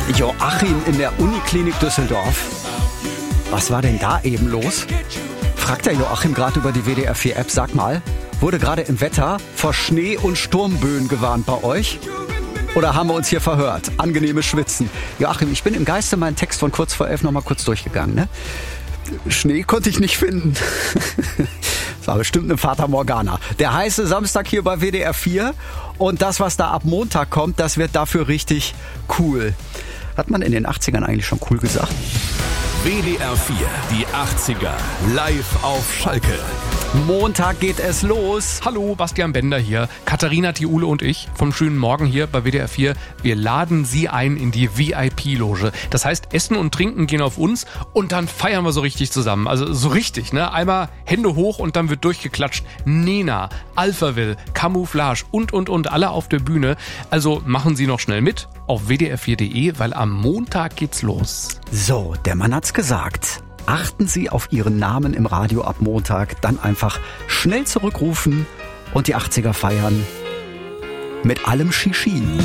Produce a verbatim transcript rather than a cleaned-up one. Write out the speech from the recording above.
Joachim in der Uniklinik Düsseldorf. Was war denn da eben los? Fragt der Joachim gerade über die W D R vier App. Sag mal, wurde gerade im Wetter vor Schnee- und Sturmböen gewarnt bei euch? Oder haben wir uns hier verhört? Angenehmes Schwitzen. Joachim, ich bin im Geiste meinen Text von kurz vor elf noch mal kurz durchgegangen. Ne? Schnee konnte ich nicht finden. Das war bestimmt eine Fata Morgana. Der heiße Samstag hier bei W D R vier. Und das, was da ab Montag kommt, das wird dafür richtig cool. Hat man in den achtzigern eigentlich schon cool gesagt? W D R vier, die achtziger, live auf Schalke. Montag geht es los. Hallo, Bastian Bender hier. Katharina, Thiule und ich vom schönen Morgen hier bei W D R vier. Wir laden Sie ein in die V I P-Loge. Das heißt, Essen und Trinken gehen auf uns und dann feiern wir so richtig zusammen. Also so richtig, ne? Einmal Hände hoch und dann wird durchgeklatscht. Nena, Alphaville, Camouflage und, und, und, alle auf der Bühne. Also machen Sie noch schnell mit auf w d r vier punkt d e, weil am Montag geht's los. So, der Mann hat's gesagt. Achten Sie auf Ihren Namen im Radio ab Montag, dann einfach schnell zurückrufen und die achtziger feiern mit allem Shishi.